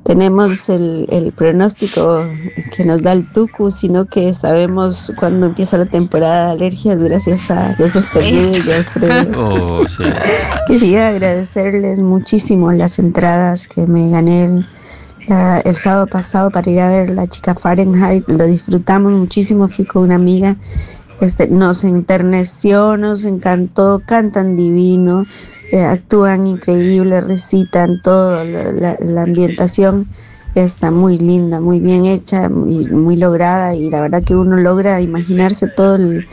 tenemos el pronóstico que nos da el tucu, sino que sabemos cuándo empieza la temporada de alergias gracias a los estornudos de Alfredo. Sí. Quería agradecerles muchísimo las entradas que me gané el sábado pasado para ir a ver La Chica Fahrenheit. Lo disfrutamos muchísimo, fui con una amiga. Nos enterneció, nos encantó, cantan divino, actúan increíble, recitan todo, la ambientación está muy linda, muy bien hecha, muy lograda, y la verdad que uno logra imaginarse todo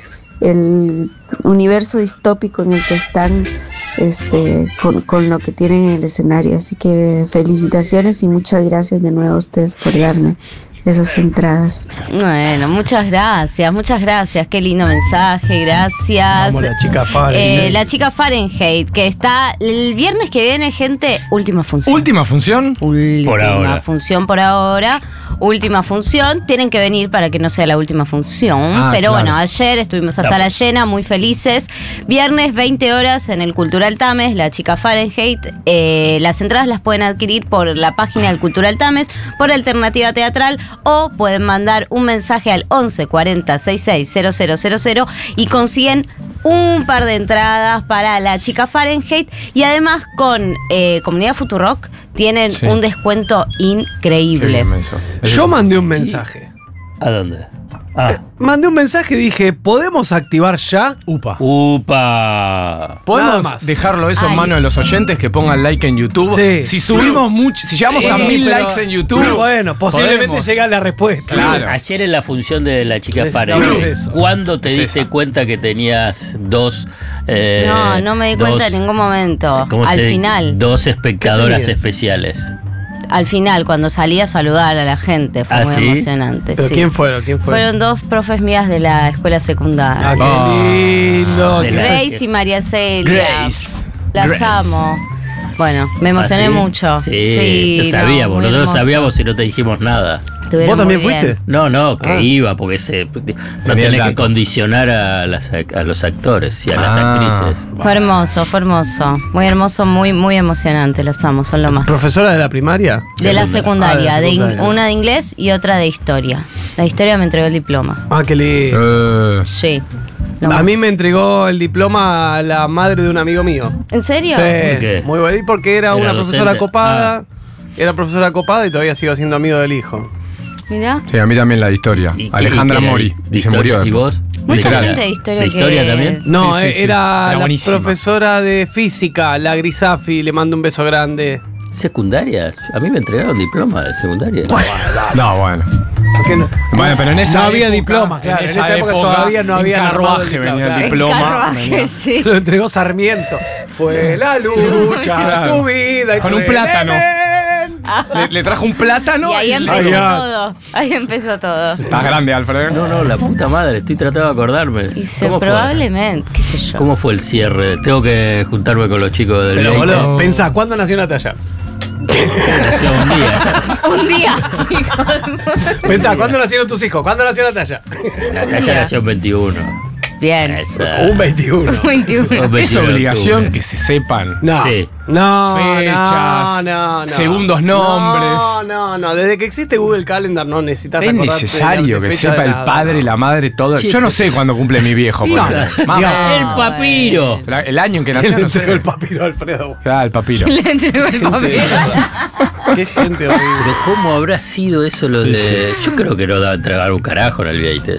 el universo distópico en el que están con lo que tienen en el escenario. Así que felicitaciones y muchas gracias de nuevo a ustedes por darme esas entradas. Bueno, muchas gracias, qué lindo mensaje, gracias. Vamos, La Chica Fahrenheit. La Chica Fahrenheit, que está el viernes que viene, gente, última función. ¿Última función? Última función por ahora. Última función, tienen que venir para que no sea la última función. Pero claro. bueno, ayer estuvimos a sala llena, muy felices. Viernes, 20 horas en el Cultural Tames, La Chica Fahrenheit. Las entradas las pueden adquirir por la página del Cultural Tames, por Alternativa Teatral, o pueden mandar un mensaje al 11 40 66 000 y consiguen un par de entradas para La Chica Fahrenheit. Y además con Comunidad Futurock tienen un descuento increíble. Yo mandé un mensaje. ¿A dónde? Mandé un mensaje y dije, ¿podemos activar ya? Upa. Nada ¿Podemos más. dejarlo eso en manos de los oyentes que pongan like en YouTube? Sí. Si subimos mucho, si llegamos a 1000 likes en YouTube. Bueno, posiblemente podemos. llega la respuesta. Claro. Ayer en la función de La Chica Necesitamos Fahrenheit, eso. ¿cuándo te Es diste esa. cuenta que tenías dos... No me di cuenta en ningún momento. ¿cómo Al se dice? final. Dos espectadoras ¿Qué tenías? especiales. Al final, cuando salí a saludar a la gente, fue muy ¿sí? emocionante. ¿Pero sí. quién fueron? Fueron dos profes mías de la escuela secundaria. Qué lindo. De la- Grace y María Celia. Grace. Las Grace. amo. Bueno, me emocioné ¿Ah, sí? mucho. Sí, lo sabíamos, muy nosotros hermoso. sabíamos y no te dijimos nada. Estuvieron ¿Vos también muy bien. fuiste? No, que iba, porque no Tenía tenés el que dato. condicionar a los actores y a las actrices. Fue hermoso. Muy hermoso, muy emocionante. Los amo, son lo más. ¿Profesora de la primaria? De la secundaria, Ah, de la secundaria. una de inglés y otra de historia. La historia me entregó el diploma. Ah, qué lindo. Sí. lo A más. mí me entregó el diploma a la madre de un amigo mío. ¿En serio? Sí, ¿Por qué? muy bueno. Y porque era una docente. profesora copada. Era profesora copada y todavía sigo siendo amigo del hijo. Mirá. Sí, a mí también la de historia. ¿Y qué- Alejandra y qué era Mori. de Y se murió. historia? ¿Y después. vos? Mucha ¿De gente de historia ¿De historia que- también? No, Sí, sí, sí. era Era la buenísima. profesora de física, la Grisafi. Le mando un beso grande. ¿Secundaria? A mí me entregaron diploma de secundaria. No, bueno. Porque no, Bueno, pero en esa no había época- diploma, claro. En esa época todavía no en había carruaje venía el diploma. Carruaje, venía. sí. Lo entregó Sarmiento. Fue la lucha, Claro. tu vida. Y Con tu un plátano. elemento. Le trajo un plátano. Y ahí y- empezó Ay, todo. Ahí empezó todo. Estás grande, Alfredo. No, la puta madre, estoy tratando de acordarme. Y se, ¿Cómo fue? probablemente, qué sé yo. ¿Cómo fue el cierre? Tengo que juntarme con los chicos del Pero Leite. boludo, pensá, ¿cuándo nació Natalia? Nació un día. Un día, hijo de- Pensá, ¿cuándo nacieron tus hijos? ¿Cuándo nació Natalia? Natalia nació en 21. Bien. Esa. Un 21. 21. Un 21 Es de obligación octubre. que se sepan. No. Sí. No, Fechas, no. segundos nombres. No. Desde que existe Google Calendar no necesitas Es acordarte necesario de que fecha sepa de el nada, padre, no. la madre, todo. Sí, Yo no sé cuándo cumple mi viejo. por No, ejemplo. Mamá. digamos, El papiro. El año en que ¿Quién nació, le no sé. entregó el papiro a Alfredo? Claro, el papiro. Le entregó el papel. Qué gente horrible. Pero ¿cómo habrá sido eso lo de...? Yo creo que no daba a entregar un carajo en el Vieites.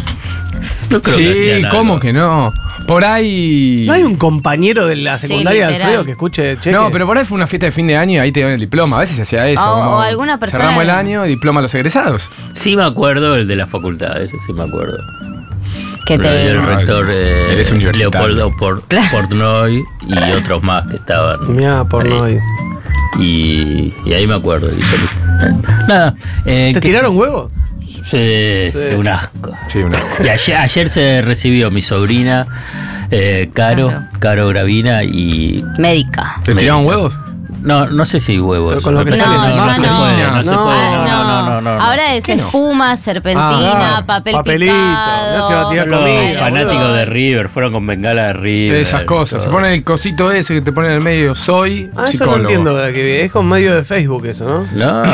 No creo que Sí, hacían ¿cómo algo. que no? Por ahí. ¿No hay un compañero de la secundaria de literal. Alfredo que escuche cheque? No, pero por ahí fue una fiesta de fin de año y ahí te dan el diploma. A veces se hacía eso. O- como o alguna persona Cerramos el de- año, diploma a los egresados. Sí me acuerdo el de la facultad, ese sí me acuerdo. Que te. El rector Eres universitario. Leopoldo Portnoy y otros más que estaban. Mirá, por no ahí. ir. Y ahí me acuerdo. Nada. ¿Te tiraron huevos? Sí, un asco. Sí, una. Y ayer se recibió mi sobrina, Caro Gravina y... Médica. ¿Te tiraron huevos? No sé si huevos. Pero con lo que Me sale, parece no, se no. puede, no se No. puede. Ah, No. Ahora es ¿Qué no? espuma, serpentina, papel papelito. picado. No se va a tirar Los comida, fanáticos boludo. de River fueron con bengala de River. Esas cosas. Se todo. ponen el cosito ese que te pone en el medio. Soy Ah, eso psicólogo. no entiendo, que es con medio de Facebook eso, ¿no? No,